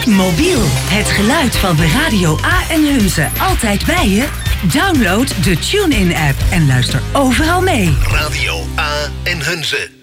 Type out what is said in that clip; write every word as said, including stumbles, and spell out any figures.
Mobiel, het geluid van Radio A en Hunze altijd bij je? Download de TuneIn-app en luister overal mee. Radio A en Hunze.